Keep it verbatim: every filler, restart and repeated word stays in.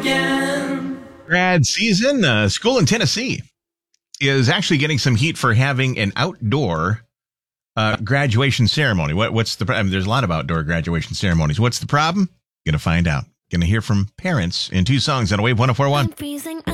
Grad season. Uh, school in Tennessee is actually getting some heat for having an outdoor uh, graduation ceremony. What, what's the problem? I mean, there's a lot of outdoor graduation ceremonies. What's the problem? Going to find out. Going to hear from parents in two songs on Wave one oh four one.